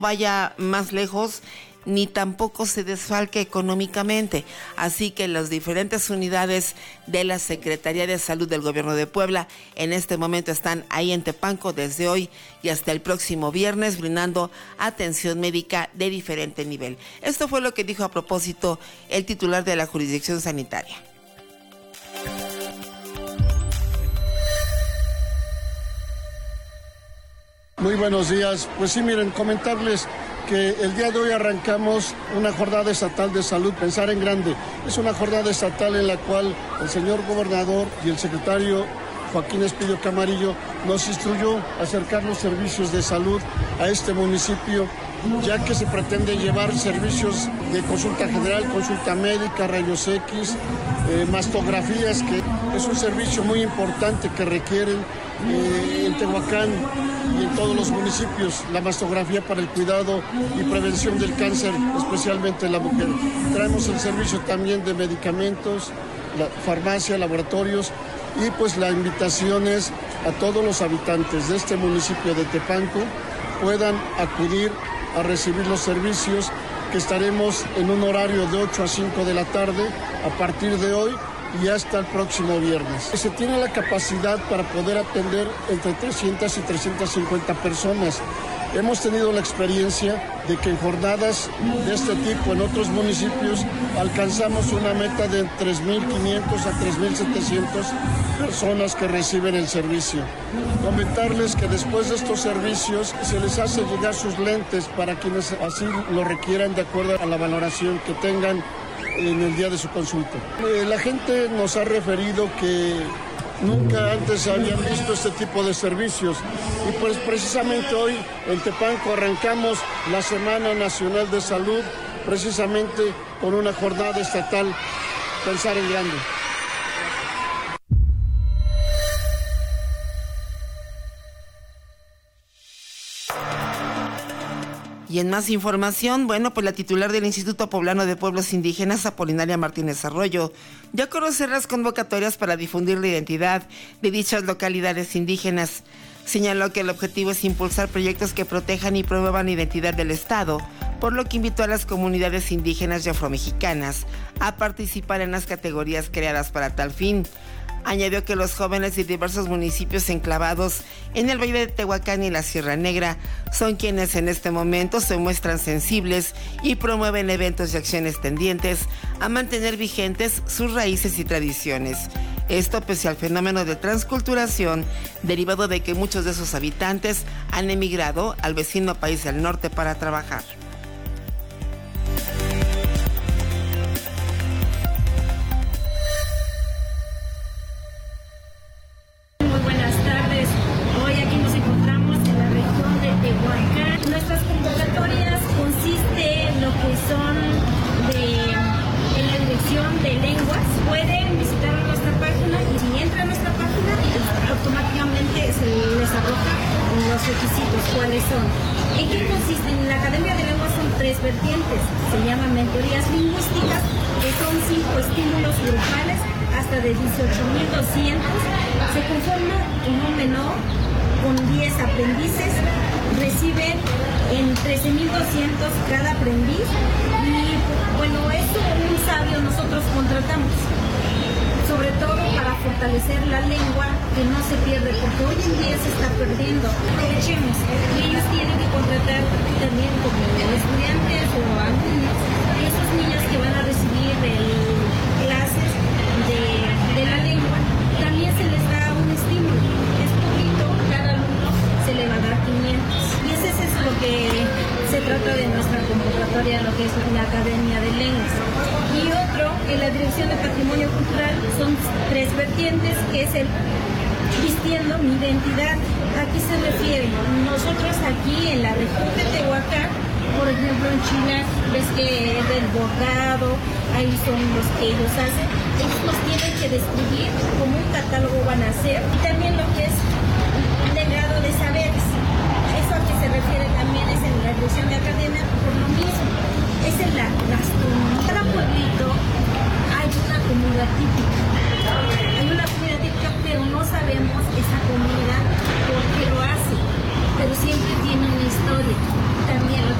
vaya más lejos ni tampoco se desfalque económicamente. Así que las diferentes unidades de la Secretaría de Salud del Gobierno de Puebla en este momento están ahí en Tepanco desde hoy y hasta el próximo viernes brindando atención médica de diferente nivel. Esto fue lo que dijo a propósito el titular de la jurisdicción sanitaria. Muy buenos días. Pues sí, miren, comentarles que el día de hoy arrancamos una jornada estatal de salud, Pensar en Grande. Es una jornada estatal en la cual el señor gobernador y el secretario Joaquín Espídio Camarillo nos instruyó a acercar los servicios de salud a este municipio, ya que se pretende llevar servicios de consulta general, consulta médica, rayos X, mastografías, que es un servicio muy importante que requieren en Tehuacán y en todos los municipios, la mastografía para el cuidado y prevención del cáncer, especialmente en la mujer. Traemos el servicio también de medicamentos, la farmacia, laboratorios, y pues la invitación es a todos los habitantes de este municipio de Tepanco puedan acudir a recibir los servicios, que estaremos en un horario de 8 a 5 de la tarde a partir de hoy y hasta el próximo viernes. Se tiene la capacidad para poder atender entre 300 y 350 personas. Hemos tenido la experiencia de que en jornadas de este tipo en otros municipios alcanzamos una meta de 3.500 a 3.700 personas que reciben el servicio. Comentarles que después de estos servicios se les hace llegar sus lentes para quienes así lo requieran de acuerdo a la valoración que tengan en el día de su consulta. La gente nos ha referido que nunca antes habían visto este tipo de servicios y pues precisamente hoy en Tepanco arrancamos la Semana Nacional de Salud precisamente con una jornada estatal Pensar en Grande. Y en más información, bueno, pues la titular del Instituto Poblano de Pueblos Indígenas, Apolinaria Martínez Arroyo, dio a conocer las convocatorias para difundir la identidad de dichas localidades indígenas. Señaló que el objetivo es impulsar proyectos que protejan y promuevan la identidad del Estado, por lo que invitó a las comunidades indígenas y afromexicanas a participar en las categorías creadas para tal fin. Añadió que los jóvenes de diversos municipios enclavados en el Valle de Tehuacán y la Sierra Negra son quienes en este momento se muestran sensibles y promueven eventos y acciones tendientes a mantener vigentes sus raíces y tradiciones. Esto pese al fenómeno de transculturación derivado de que muchos de sus habitantes han emigrado al vecino país del norte para trabajar. ¿Cuáles son? ¿En qué consisten? En la Academia de Lenguas son 3 vertientes. Se llaman mentorías lingüísticas, que son 5 estímulos grupales hasta de 18.200. Se conforma en un menor con 10 aprendices. Reciben en 13.200 cada aprendiz. Y bueno, eso un sabio nosotros contratamos, sobre todo para fortalecer la lengua, que no se pierde, porque hoy en día se está perdiendo. Aprovechemos, y ellos tienen que contratar también como estudiantes o alumnos, esos niños que van a recibir clases de la lengua, también se les da un estímulo. Es poquito, cada alumno se le va a dar 500. Y ese es lo que se trata de nuestra convocatoria, lo que es la Academia de Lenguas. Y otro, en la Dirección de Patrimonio Cultural, son 3 vertientes, que es el Vistiendo mi Identidad. ¿A qué se refiere? Nosotros aquí en la región de Tehuacán, por ejemplo en China, ves que es del bordado, ahí son los que ellos hacen. Ellos nos tienen que describir como un catálogo van a hacer. Y también lo que es un legado de saberes. Eso a que se refiere también es en la Dirección